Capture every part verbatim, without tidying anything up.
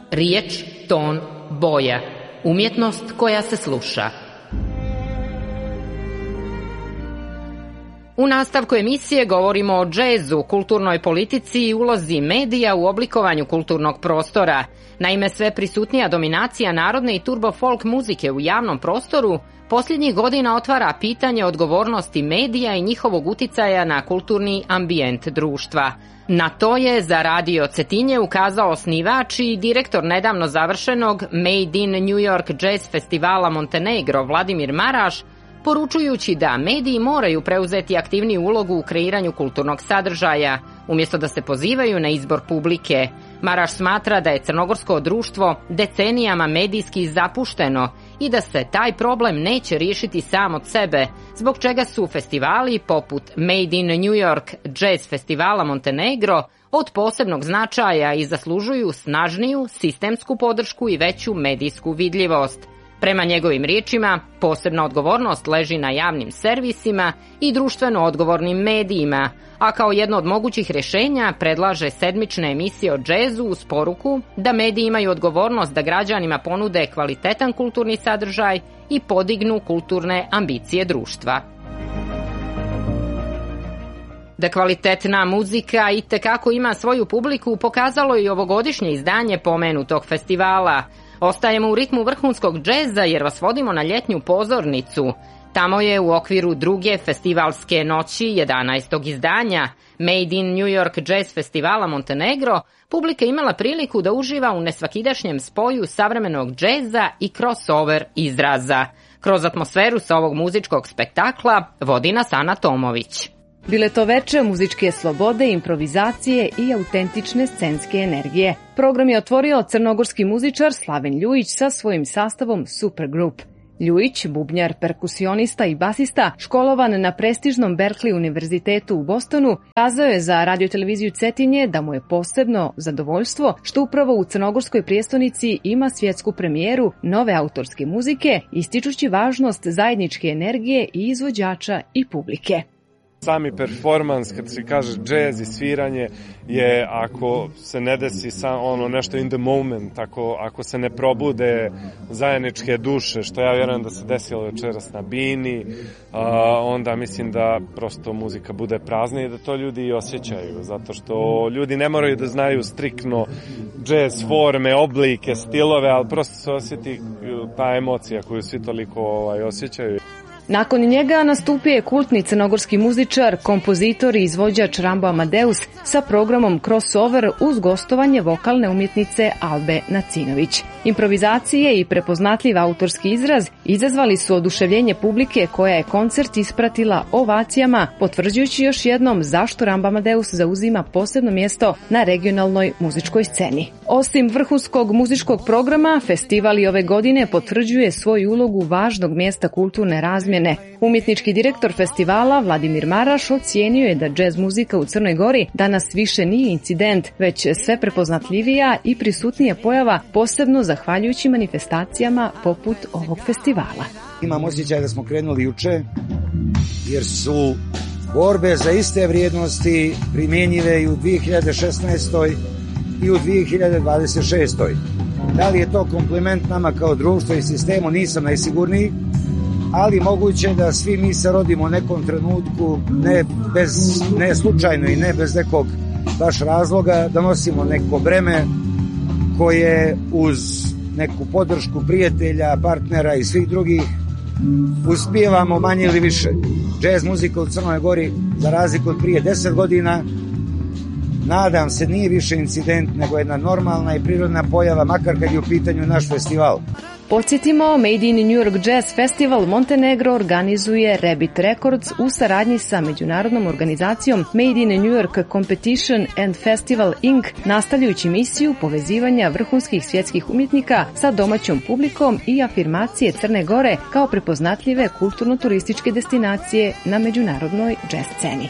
Riječ, ton, boja. Umjetnost koja se sluša. U nastavku emisije govorimo o džezu, kulturnoj politici i ulozi medija u oblikovanju kulturnog prostora. Naime, sve prisutnija dominacija narodne i turbo folk muzike u javnom prostoru posljednjih godina otvara pitanje odgovornosti medija i njihovog uticaja na kulturni ambijent društva. Na to je za Radio Cetinje ukazao osnivač i direktor nedavno završenog Made in New York Jazz Festivala Montenegro Vladimir Maraš, poručujući da mediji moraju preuzeti aktivniju ulogu u kreiranju kulturnog sadržaja, umjesto da se pozivaju na izbor publike. Maraš smatra da je crnogorsko društvo decenijama medijski zapušteno i da se taj problem neće riješiti sam od sebe, zbog čega su festivali poput Made in New York Jazz Festivala Montenegro od posebnog značaja i zaslužuju snažniju sistemsku podršku i veću medijsku vidljivost. Prema njegovim riječima, posebna odgovornost leži na javnim servisima i društveno odgovornim medijima, a kao jedno od mogućih rješenja predlaže sedmične emisije o džezu uz poruku da mediji imaju odgovornost da građanima ponude kvalitetan kulturni sadržaj i podignu kulturne ambicije društva. Da kvalitetna muzika itekako ima svoju publiku pokazalo je i ovogodišnje izdanje pomenutog festivala. Ostajemo u ritmu vrhunskog džeza jer vas vodimo na ljetnju pozornicu. Tamo je u okviru druge festivalske noći jedanaestog izdanja Made in New York Jazz Festivala Montenegro publika imala priliku da uživa u nesvakidašnjem spoju savremenog džeza i crossover izraza. Kroz atmosferu sa ovog muzičkog spektakla vodi nas Ana Tomović. Bile to veče muzičke slobode, improvizacije i autentične scenske energije. Program je otvorio crnogorski muzičar Slaven Ljujić sa svojim sastavom Supergroup. Ljujić, bubnjar, perkusionista i basista, školovan na prestižnom Berkeley univerzitetu u Bostonu, kazao je za radioteleviziju Cetinje da mu je posebno zadovoljstvo što upravo u crnogorskoj prijestolnici ima svjetsku premijeru nove autorske muzike, ističući važnost zajedničke energije i izvođača i publike. Sami performans, kad se kaže džez i sviranje, je ako se ne desi sam, ono nešto in the moment, ako, ako se ne probude zajedničke duše, što ja vjerujem da se desilo večeras na Bini, a, onda mislim da prosto muzika bude prazna i da to ljudi i osjećaju, zato što ljudi ne moraju da znaju striktno džez forme, oblike, stilove, ali prosto se osjeti ta emocija koju svi toliko ovaj, osjećaju. Nakon njega nastupio je kultni crnogorski muzičar, kompozitor i izvođač Rambo Amadeus sa programom Crossover uz gostovanje vokalne umjetnice Albe Nacinović. Improvizacije i prepoznatljiv autorski izraz izazvali su oduševljenje publike koja je koncert ispratila ovacijama, potvrđujući još jednom zašto Rambo Amadeus zauzima posebno mjesto na regionalnoj muzičkoj sceni. Osim vrhunskog muzičkog programa, festival i ove godine potvrđuje svoju ulogu važnog mjesta kulturne razmjene. Umjetnički direktor festivala Vladimir Maraš ocijenio je da džez muzika u Crnoj Gori danas više nije incident, već sve prepoznatljivija i prisutnija pojava, posebno zahvaljujući manifestacijama poput ovog festivala. Imam osjećaj da smo krenuli juče, jer su borbe za iste vrijednosti primjenjive i u dvije hiljade šesnaestoj i u dvije hiljade dvadeset šestoj. Da li je to kompliment nama kao društvu i sistemu, nisam najsigurniji, ali moguće da svi mi se rodimo u nekom trenutku, ne, bez, ne slučajno i ne bez nekog baš razloga, da nosimo neko breme koje uz neku podršku prijatelja, partnera i svih drugih uspijevamo manje ili više. Džez muzika u Crnoj Gori, za razliku od prije deset godina, nadam se nije više incident, nego jedna normalna i prirodna pojava, makar kad je u pitanju naš festival. Podsjetimo, Made in New York Jazz Festival Montenegro organizuje Rabbit Records u saradnji sa međunarodnom organizacijom Made in New York Competition and Festival incorporated, nastavljajući misiju povezivanja vrhunskih svjetskih umjetnika sa domaćom publikom i afirmacije Crne Gore kao prepoznatljive kulturno-turističke destinacije na međunarodnoj jazz sceni.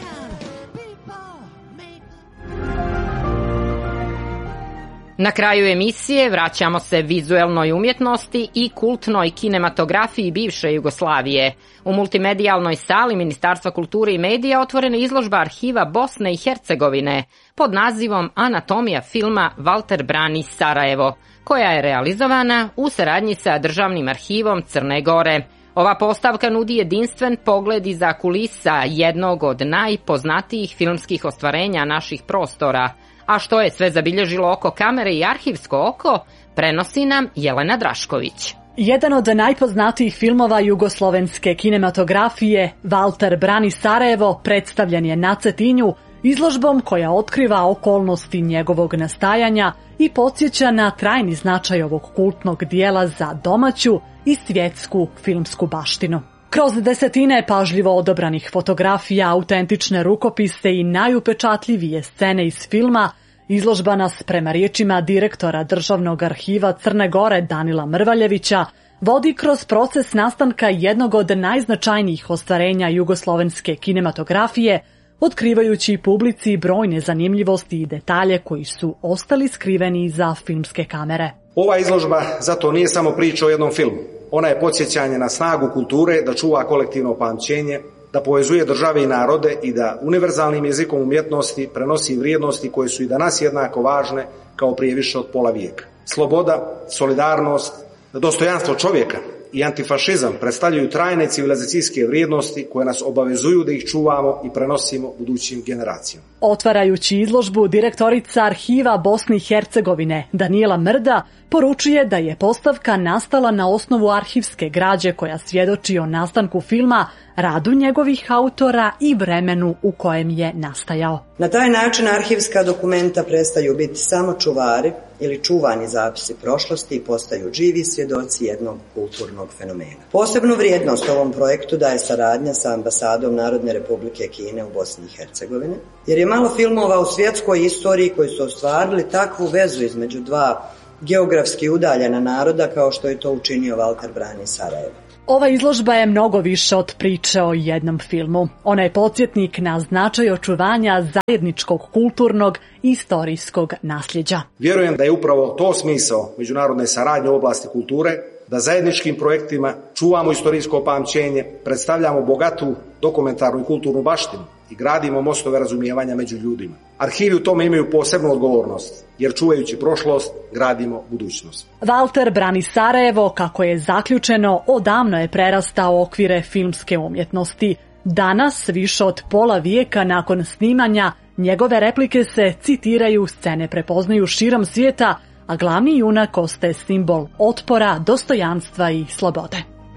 Na kraju emisije vraćamo se vizuelnoj umjetnosti i kultnoj kinematografiji bivše Jugoslavije. U multimedijalnoj sali Ministarstva kulture i medija otvorena je izložba arhiva Bosne i Hercegovine pod nazivom Anatomija filma Valter brani Sarajevo, koja je realizovana u saradnji sa Državnim arhivom Crne Gore. Ova postavka nudi jedinstven pogled iza kulisa jednog od najpoznatijih filmskih ostvarenja naših prostora. A što je sve zabilježilo oko kamere i arhivsko oko, prenosi nam Jelena Drašković. Jedan od najpoznatijih filmova jugoslovenske kinematografije, Valter brani Sarajevo, predstavljen je na Cetinju, izložbom koja otkriva okolnosti njegovog nastajanja i podsjeća na trajni značaj ovog kultnog dijela za domaću i svjetsku filmsku baštinu. Kroz desetine pažljivo odabranih fotografija, autentične rukopise i najupečatljivije scene iz filma, izložba nas prema riječima direktora Državnog arhiva Crne Gore Danila Mrvaljevića vodi kroz proces nastanka jednog od najznačajnijih ostvarenja jugoslovenske kinematografije, otkrivajući publici brojne zanimljivosti i detalje koji su ostali skriveni iza filmske kamere. Ova izložba zato nije samo priča o jednom filmu. Ona je podsjećanje na snagu kulture da čuva kolektivno pamćenje, da povezuje države i narode i da univerzalnim jezikom umjetnosti prenosi vrijednosti koje su i danas jednako važne kao prije više od pola vijeka. Sloboda, solidarnost, dostojanstvo čovjeka i antifašizam predstavljaju trajne civilizacijske vrijednosti koje nas obavezuju da ih čuvamo i prenosimo budućim generacijama. Otvarajući izložbu, direktorica arhiva Bosne i Hercegovine Danijela Mrda poručuje da je postavka nastala na osnovu arhivske građe koja svjedoči o nastanku filma, radu njegovih autora i vremenu u kojem je nastajao. Na taj način arhivska dokumenta prestaju biti samo čuvari ili čuvani zapisi prošlosti i postaju živi svjedoci jednog kulturnog fenomena. Posebnu vrijednost ovom projektu daje saradnja sa ambasadom Narodne Republike Kine u Bosni i Hercegovini, jer je malo filmova u svjetskoj istoriji koji su ostvarili takvu vezu između dva geografski udaljena naroda kao što je to učinio Valter brani Sarajevo. Ova izložba je mnogo više od priče o jednom filmu. Ona je podsjetnik na značaj očuvanja zajedničkog kulturnog i istorijskog nasljeđa. Vjerujem da je upravo to smisao međunarodne saradnje u oblasti kulture, da zajedničkim projektima čuvamo istorijsko pamćenje, predstavljamo bogatu dokumentarnu i kulturnu baštinu i gradimo mostove razumijevanja među ljudima. Arhivi u tome imaju posebnu odgovornost, jer čuvajući prošlost, gradimo budućnost. Valter brani Sarajevo, kako je zaključeno, odavno je prerastao okvire filmske umjetnosti. Danas, više od pola vijeka nakon snimanja, njegove replike se citiraju, scene prepoznaju širom svijeta, a glavni junak ostaje simbol otpora, dostojanstva i slobode.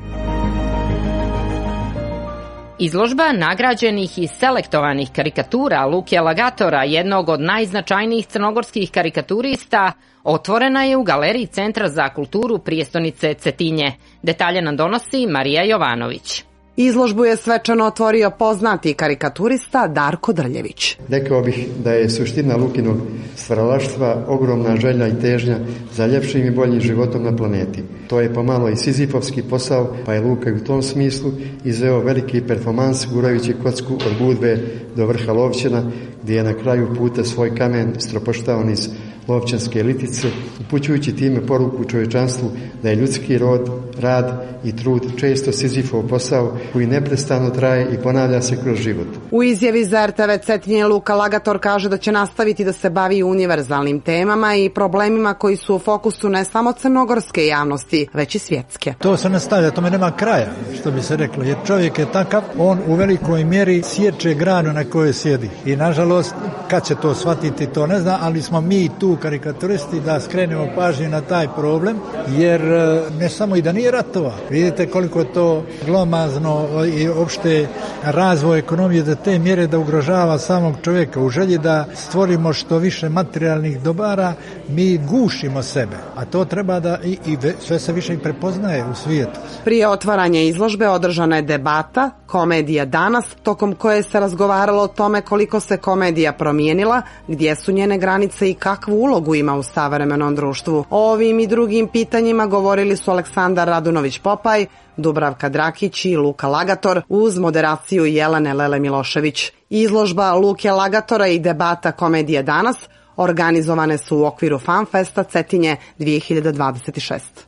Izložba nagrađenih i selektovanih karikatura Luke Lagatora, jednog od najznačajnijih crnogorskih karikaturista, otvorena je u Galeriji Centra za kulturu prijestolnice Cetinje. Detalje nam donosi Marija Jovanović. Izložbu je svečano otvorio poznati karikaturista Darko Drljević. Rekao bih da je suština Lukinog stvaralaštva ogromna želja i težnja za ljepšim i boljim životom na planeti. To je pomalo i sizifovski posao, pa je Luka u tom smislu izveo veliki performans gurajući kocku od Budve do vrha Lovćena, gdje je na kraju puta svoj kamen stropoštao niz Lovćanske litice, upućujući time poruku čovječanstvu da je ljudski rod, rad i trud često Sizifov posao koji neprestano traje i ponavlja se kroz život. U izjavi za er te ve Cetinje Luka Lagator kaže da će nastaviti da se bavi univerzalnim temama i problemima koji su u fokusu ne samo crnogorske javnosti, već i svjetske. To se nastavlja, tome nema kraja, što bi se reklo, jer čovjek je takav, on u velikoj mjeri sječe granu na kojoj sjedi. I nažalost, kad će to shvatiti, to ne zna, ali smo mi tu karikaturisti da skrenemo pažnju na taj problem, jer ne samo i da nije ratova. Vidite koliko je to glomazno i opšte razvoj ekonomije do te mjere da ugrožava samog čovjeka. U želji da stvorimo što više materijalnih dobara, mi gušimo sebe, a to treba da i, i sve se više i prepoznaje u svijetu. Prije otvaranja izložbe održana je debata Komedija danas, tokom koje se razgovaralo o tome koliko se komedija promijenila, gdje su njene granice i kakvu ulogu ima u savremenom društvu. O ovim i drugim pitanjima govorili su Aleksandar Radunović-Popaj, Dubravka Drakić i Luka Lagator uz moderaciju Jelene Lele Milošević. Izložba Luke Lagatora i debata Komedije danas organizovane su u okviru FanFesta Cetinje dvije hiljade dvadeset šeste.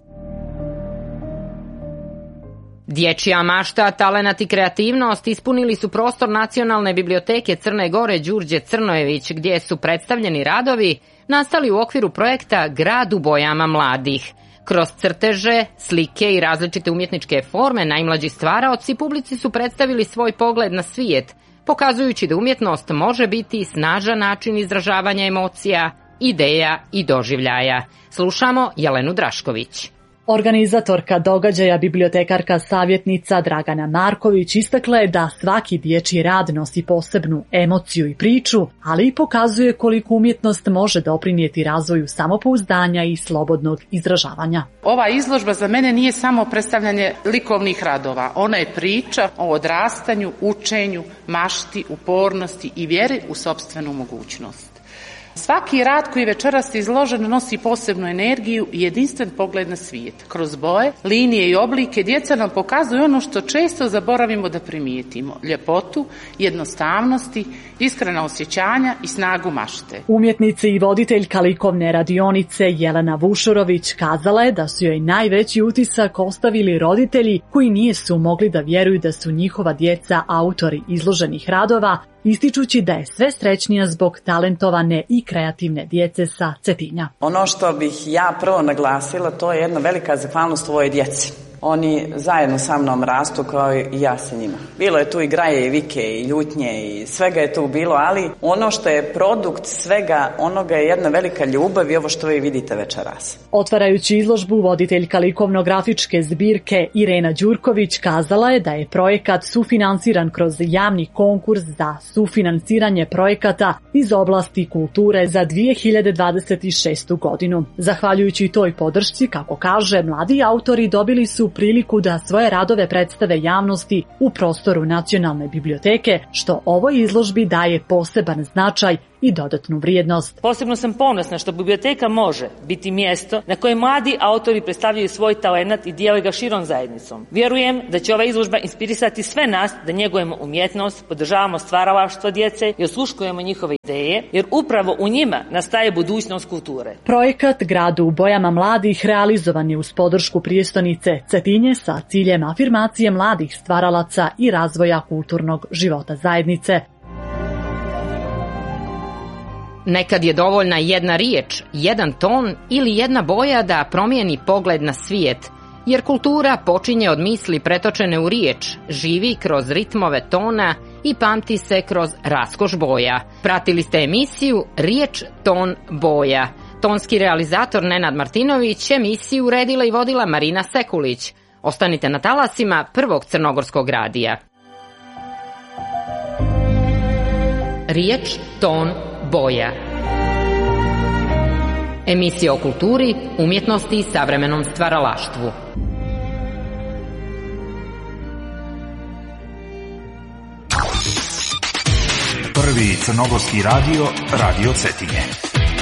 Dječja mašta, talenat i kreativnost ispunili su prostor Nacionalne biblioteke Crne Gore Đurđe Crnojević, gdje su predstavljeni radovi nastali u okviru projekta Grad u bojama mladih. Kroz crteže, slike i različite umjetničke forme najmlađi stvaraoci publici su predstavili svoj pogled na svijet, pokazujući da umjetnost može biti snažan način izražavanja emocija, ideja i doživljaja. Slušamo Jelenu Drašković. Organizatorka događaja, bibliotekarka savjetnica Dragana Marković istakla je da svaki dječji rad nosi posebnu emociju i priču, ali i pokazuje koliko umjetnost može doprinijeti razvoju samopouzdanja i slobodnog izražavanja. Ova izložba za mene nije samo predstavljanje likovnih radova, ona je priča o odrastanju, učenju, mašti, upornosti i vjeri u sopstvenu mogućnost. Svaki rad koji večeras izložen nosi posebnu energiju i jedinstven pogled na svijet. Kroz boje, linije i oblike djeca nam pokazuju ono što često zaboravimo da primijetimo. Ljepotu, jednostavnosti, iskrena osjećanja i snagu mašte. Umjetnica i voditeljka likovne radionice Jelena Vušurović kazala je da su joj najveći utisak ostavili roditelji koji nisu mogli da vjeruju da su njihova djeca autori izloženih radova, ističući da je sve srećnija zbog talentovane i kreativne djece sa Cetinja. Ono što bih ja prvo naglasila, to je jedna velika zahvalnost tvojoj djeci. Oni zajedno sa mnom rastu kao i ja sa njima. Bilo je tu i graje i vike i ljutnje i svega je tu bilo, ali ono što je produkt svega onoga je jedna velika ljubav i ovo što vi vidite večeras. Otvarajući izložbu, voditeljka likovno-grafičke zbirke Irena Đurković kazala je da je projekat sufinansiran kroz javni konkurs za sufinansiranje projekata iz oblasti kulture za dvije hiljade dvadeset šestu godinu. Zahvaljujući toj podršci, kako kaže, mladi autori dobili su priliku da svoje radove predstave javnosti u prostoru Nacionalne biblioteke, što ovoj izložbi daje poseban značaj i dodatnu vrijednost. Posebno sam ponosna što biblioteka može biti mjesto na kojem mladi autori predstavljaju svoj talenat i dijele ga širom zajednicom. Vjerujem da će ova izložba inspirisati sve nas da njegujemo umjetnost, podržavamo stvaralaštvo djece i osluškujemo njihove ideje, jer upravo u njima nastaje budućnost kulture. Projekat Grad u bojama mladih realizovan je uz podršku prijestolnice Cetinje sa ciljem afirmacije mladih stvaralaca i razvoja kulturnog života zajednice. Nekad je dovoljna jedna riječ, jedan ton ili jedna boja da promijeni pogled na svijet, jer kultura počinje od misli pretočene u riječ, živi kroz ritmove tona i pamti se kroz raskoš boja. Pratili ste emisiju Riječ, ton, boja. Tonski realizator Nenad Martinović, emisiju uredila i vodila Marina Sekulić. Ostanite na talasima Prvog crnogorskog radija. Riječ, ton, boja. Emisija o kulturi, umjetnosti i savremenom stvaralaštvu. Prvi crnogorski radio, Radio Cetinje.